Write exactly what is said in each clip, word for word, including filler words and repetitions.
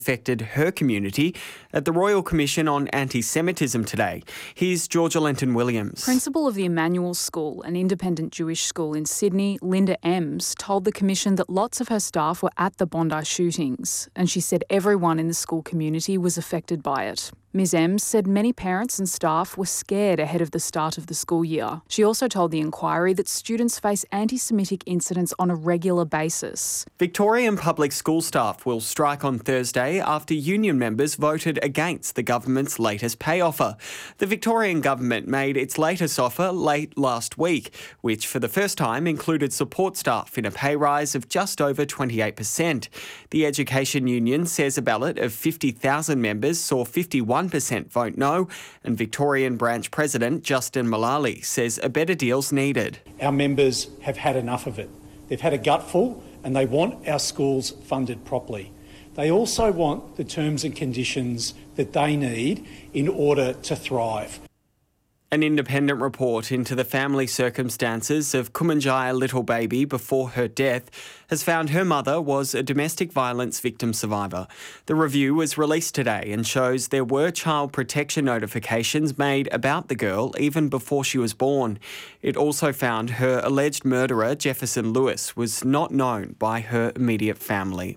affected her community at the Royal Commission on Anti-Semitism today. Here's Georgia Lenton-Williams. Principal of the Emmanuel School, an independent Jewish school in Sydney, Linda Ems, told the Commission that lots of her staff were at the Bondi shootings, and she said everyone in the school community was affected by it. Ms Ems said many parents and staff were scared ahead of the start of the school year. She also told the inquiry that students face anti-Semitic incidents on a regular basis. Victorian public school staff will strike on Thursday after union members voted against the government's latest pay offer. The Victorian government made its latest offer late last week, which for the first time included support staff in a pay rise of just over twenty-eight percent. The Education Union says a ballot of fifty thousand members saw fifty-one percent vote no, and Victorian branch president Justin Mullally says a better deal's needed. Our members have had enough of it. They've had a gutful and they want our schools funded properly. They also want the terms and conditions that they need in order to thrive. An independent report into the family circumstances of Kumanjaya Little Baby before her death has found her mother was a domestic violence victim survivor. The review was released today and shows there were child protection notifications made about the girl even before she was born. It also found her alleged murderer, Jefferson Lewis, was not known by her immediate family.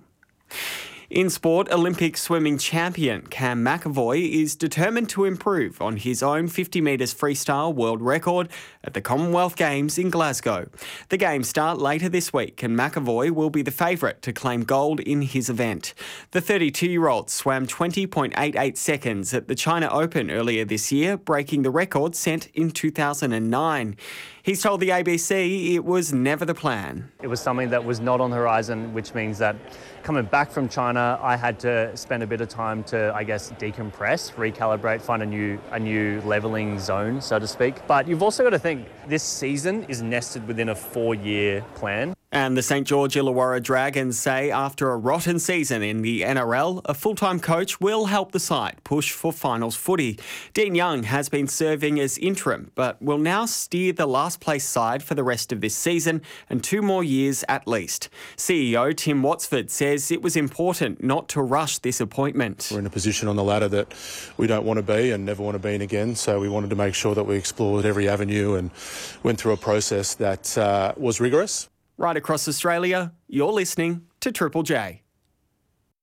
In sport, Olympic swimming champion Cam McEvoy is determined to improve on his own fifty metres freestyle world record at the Commonwealth Games in Glasgow. The Games start later this week and McEvoy will be the favourite to claim gold in his event. The thirty-two-year-old swam twenty point eight eight seconds at the China Open earlier this year, breaking the record set in two thousand nine. He's told the A B C it was never the plan. It was something that was not on the horizon, which means that coming back from China, I had to spend a bit of time to, I guess, decompress, recalibrate, find a new a new levelling zone, so to speak. But you've also got to think this season is nested within a four-year plan. And the St George Illawarra Dragons say after a rotten season in the N R L, a full-time coach will help the side push for finals footy. Dean Young has been serving as interim, but will now steer the last-place side for the rest of this season and two more years at least. C E O Tim Watsford says it was important not to rush this appointment. We're in a position on the ladder that we don't want to be and never want to be in again, so we wanted to make sure that we explored every avenue and went through a process that uh, was rigorous. Right across Australia, you're listening to Triple J.